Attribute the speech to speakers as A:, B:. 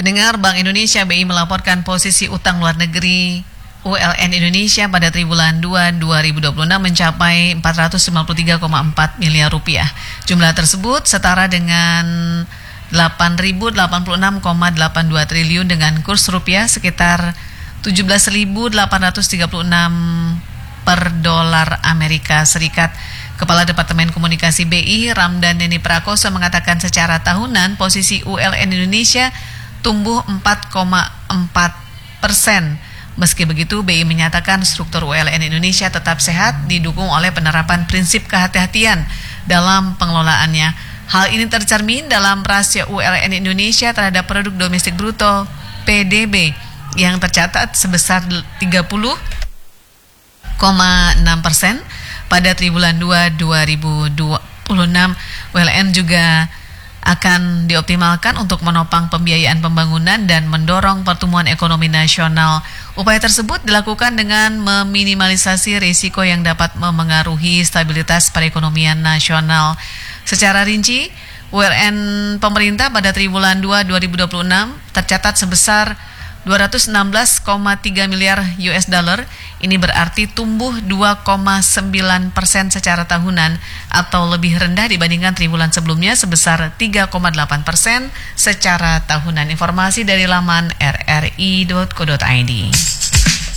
A: Pendengar, Bank Indonesia BI melaporkan posisi utang luar negeri ULN Indonesia pada triwulan 2 2026 mencapai 453,4 miliar rupiah. Jumlah tersebut setara dengan 8.086,82 triliun dengan kurs rupiah sekitar 17.836 per dolar Amerika Serikat. Kepala Departemen Komunikasi BI, Ramdan Neni Prakoso, mengatakan secara tahunan posisi ULN Indonesia tumbuh 4,4%. Meski begitu, BI menyatakan struktur ULN Indonesia tetap sehat, didukung oleh penerapan prinsip kehati-hatian dalam pengelolaannya. Hal ini tercermin dalam rasio ULN Indonesia terhadap produk domestik bruto (PDB) yang tercatat sebesar 30,6% pada triwulan 2 2026. ULN juga akan dioptimalkan untuk menopang pembiayaan pembangunan dan mendorong pertumbuhan ekonomi nasional. Upaya tersebut dilakukan dengan meminimalisasi risiko yang dapat memengaruhi stabilitas perekonomian nasional. Secara rinci, ULN pemerintah pada triwulan 2 2026 tercatat sebesar 216,3 miliar US dollar. Ini berarti tumbuh 2,9% secara tahunan atau lebih rendah dibandingkan triwulan sebelumnya sebesar 3,8% secara tahunan. Informasi dari laman rri.co.id.